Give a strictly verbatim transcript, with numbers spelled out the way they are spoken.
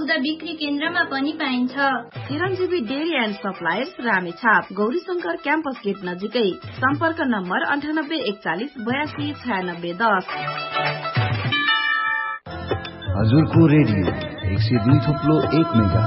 दुग्ध बिक्री केन्द्रमा पनि पाइन्छ। चिरञ्जीवी dairy and suppliers Ramechhap, Gaurishankar campus get नजिकै। सम्पर्क नम्बर अन्ठानब्बे एकचालिस बयासी छयानब्बे दस। हजुरको रेडियो एक सय दुई थुप्लो एक मेगा।